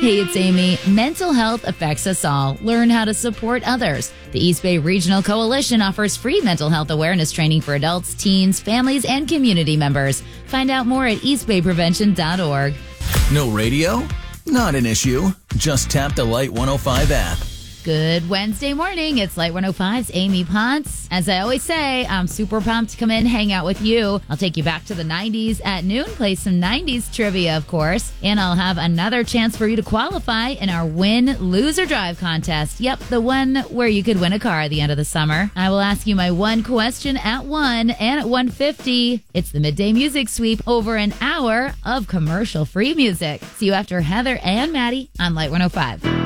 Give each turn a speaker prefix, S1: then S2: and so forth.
S1: Hey, it's Amy. Mental health affects us all. Learn how to support others. The East Bay Regional Coalition offers free mental health awareness training for adults, teens, families, and community members. Find out more at eastbayprevention.org.
S2: No radio? Not an issue. Just tap the Light 105 app.
S1: Good Wednesday morning. It's Light 105's Amy Ponce. As I always say, I'm super pumped to come in, hang out with you. I'll take you back to the 90s at noon, play some 90s trivia, of course, and I'll have another chance for you to qualify in our Win, Lose, or Drive contest. Yep, the one where you could win a car at the end of the summer. I will ask you my one question at 1 and at 1:50. It's the Midday Music Sweep, over an hour of commercial-free music. See you after Heather and Maddie on Light 105.